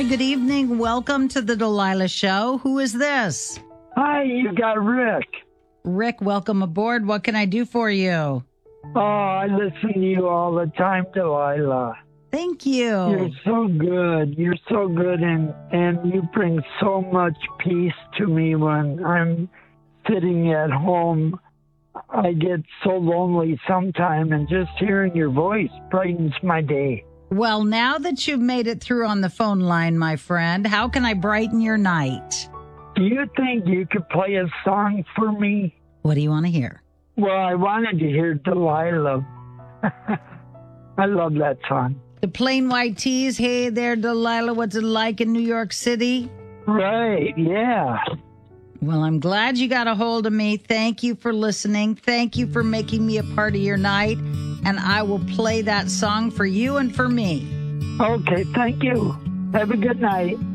Hi, good evening. Welcome to the Delilah Show. Who is this? Hi, you got Rick. Rick, welcome aboard. What can I do for you? Oh, I listen to you all the time, Delilah. Thank you. You're so good. You're so good, and you bring so much peace to me when I'm sitting at home. I get so lonely sometimes, and just hearing your voice brightens my day. Well, now that you've made it through on the phone line, my friend, how can I brighten your night? Do you think you could play a song for me? What do you want to hear? Well, I wanted to hear Delilah. I love that song. The Plain White Tees, Hey There, Delilah, what's it like in New York City? Right, yeah. Well, I'm glad you got a hold of me. Thank you for listening. Thank you for making me a part of your night. And I will play that song for you and for me. Okay, thank you. Have a good night.